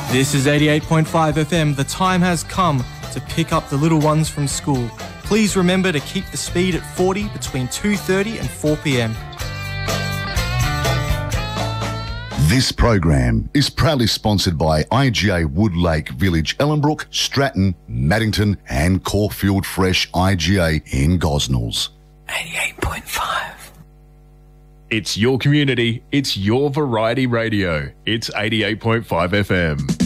This is 88.5 FM. The time has come to pick up the little ones from school. Please remember to keep the speed at 40 between 2:30 and 4 p.m. This program is proudly sponsored by IGA Woodlake Village, Ellenbrook, Stratton, Maddington and Caulfield Fresh IGA in Gosnells. 88.5. It's your community, it's your variety radio. It's 88.5 FM.